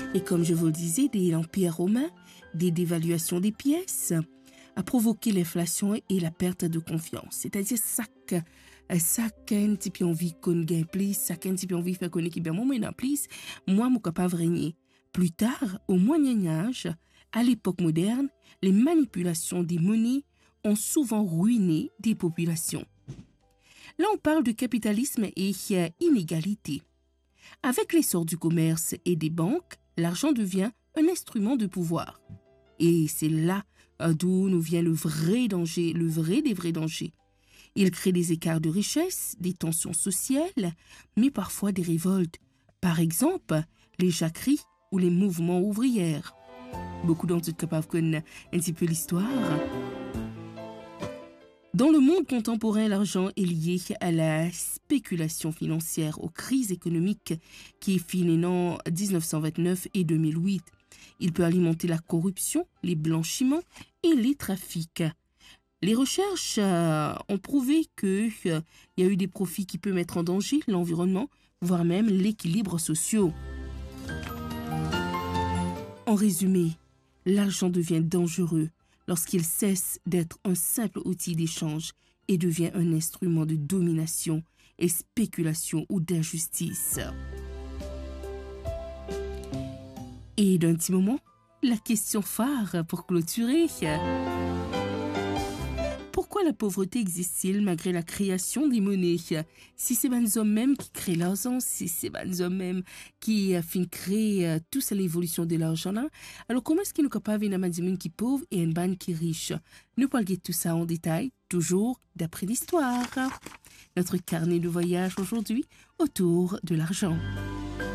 Et comme je vous le disais, dès l'Empire romain, des dévaluations des pièces a provoqué l'inflation et la perte de confiance. C'est-à-dire chaque un petit peu envie qu'on gagne plus, chaque un petit peu envie faire connaître qui bien moins en plus, moi mon capable régner. Plus tard, au Moyen Âge, à l'époque moderne, les manipulations des monnaies ont souvent ruiné des populations. Là, on parle de capitalisme et inégalité. Avec l'essor du commerce et des banques, l'argent devient un instrument de pouvoir. Et c'est là d'où nous vient le vrai danger, le vrai des vrais dangers. Il crée des écarts de richesse, des tensions sociales, mais parfois des révoltes. Par exemple, les jacqueries ou les mouvements ouvrières. Beaucoup d'entre vous sont capables de connaître un petit peu l'histoire. Dans le monde contemporain, l'argent est lié à la spéculation financière, aux crises économiques qui finissent en 1929 et 2008. Il peut alimenter la corruption, les blanchiments et les trafics. Les recherches ont prouvé qu'il y a eu des profits qui peuvent mettre en danger l'environnement, voire même l'équilibre social. En résumé, l'argent devient dangereux lorsqu'il cesse d'être un simple outil d'échange et devient un instrument de domination et spéculation ou d'injustice. Et d'un petit moment, la question phare pour clôturer. Pourquoi la pauvreté existe-t-il malgré la création des monnaies? Si c'est les hommes même qui créent l'argent, si c'est les hommes même qui fin créer toute l'évolution de l'argent là, alors comment est-ce qu'ils sont capables d'avoir des gens qui pauvres et une bande qui riche? Nous parlons de tout ça en détail, toujours d'après l'histoire. Notre carnet de voyage aujourd'hui autour de l'argent.